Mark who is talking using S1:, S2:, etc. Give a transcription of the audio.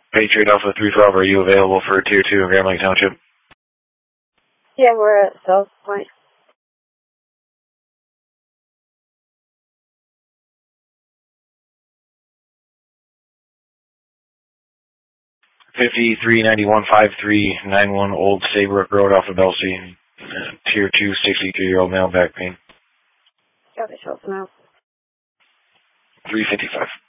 S1: Patriot Alpha 312, are you available for Tier 2 in Grand Lake Township?
S2: Yeah, we're at South Point.
S1: $53.91.5391 Old Saybrook Road off of Elsie. Tier 2, 63-year-old male, back pain.
S2: Got the shots now.
S1: 355.